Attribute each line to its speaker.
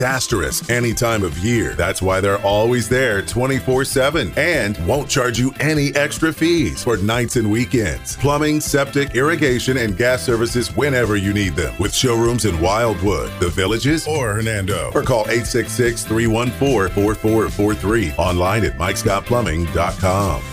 Speaker 1: Asterisk, any time of year. That's why they're always there 24/7 and won't charge you any extra fees for nights and weekends. Plumbing, septic, irrigation, and gas services whenever you need them. With showrooms in Wildwood, The Villages, or Hernando. Or call 866-314-4443. Online at MikeScottPlumbing.com.